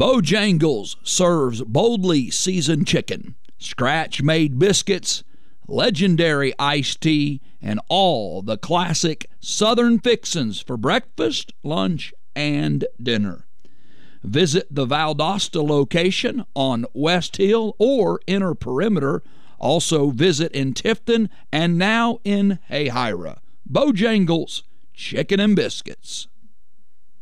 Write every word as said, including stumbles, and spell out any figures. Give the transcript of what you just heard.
Bojangles serves boldly seasoned chicken, scratch-made biscuits, legendary iced tea, and all the classic Southern fixins for breakfast, lunch, and dinner. Visit the Valdosta location on West Hill or Inner Perimeter. Also visit in Tifton and now in Hayhira. Bojangles, chicken and biscuits.